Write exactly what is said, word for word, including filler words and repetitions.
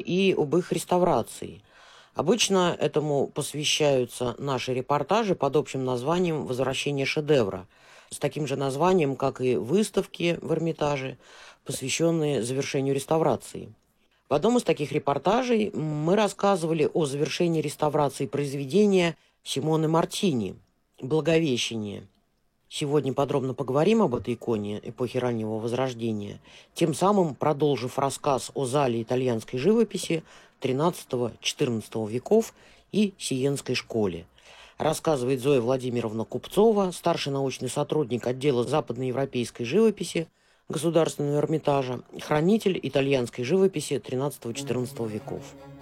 и об их реставрации. Обычно этому посвящаются наши репортажи под общим названием «Возвращение шедевра», с таким же названием, как и выставки в Эрмитаже, посвященные завершению реставрации. В одном из таких репортажей мы рассказывали о завершении реставрации произведения Симоне Мартини «Благовещение». Сегодня подробно поговорим об этой иконе эпохи раннего Возрождения, тем самым продолжив рассказ о зале итальянской живописи тринадцатого-четырнадцатого веков и Сиенской школе. Рассказывает Зоя Владимировна Купцова, старший научный сотрудник отдела западноевропейской живописи Государственного Эрмитажа, хранитель итальянской живописи тринадцатого-четырнадцатого веков.